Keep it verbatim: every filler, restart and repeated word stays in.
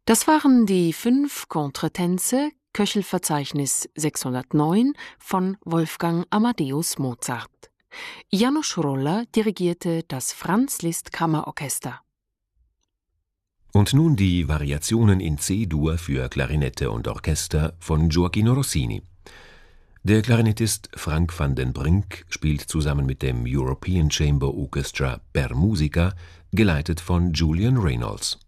Das waren die fünf Contretänze, Köchelverzeichnis sechshundertneun von Wolfgang Amadeus Mozart. János Roller dirigierte das Franz-Liszt-Kammerorchester. Und nun die Variationen in C-Dur für Klarinette und Orchester von Gioachino Rossini. Der Klarinettist Frank van den Brink spielt zusammen mit dem European Chamber Orchestra per Musica, geleitet von Julian Reynolds.